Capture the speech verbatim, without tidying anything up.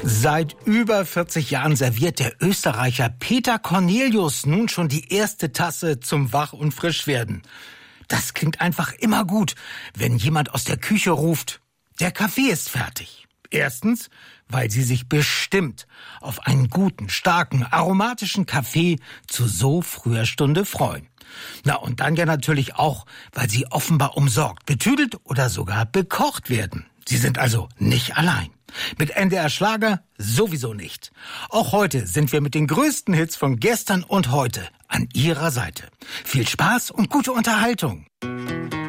Seit über vierzig Jahren serviert der Österreicher Peter Cornelius nun schon die erste Tasse zum Wach- und Frischwerden. Das klingt einfach immer gut, wenn jemand aus der Küche ruft, der Kaffee ist fertig. Erstens, weil sie sich bestimmt auf einen guten, starken, aromatischen Kaffee zu so früher Stunde freuen. Na, und dann ja natürlich auch, weil sie offenbar umsorgt, betüdelt oder sogar bekocht werden. Sie sind also nicht allein. Mit N D R Schlager sowieso nicht. Auch heute sind wir mit den größten Hits von gestern und heute an Ihrer Seite. Viel Spaß und gute Unterhaltung.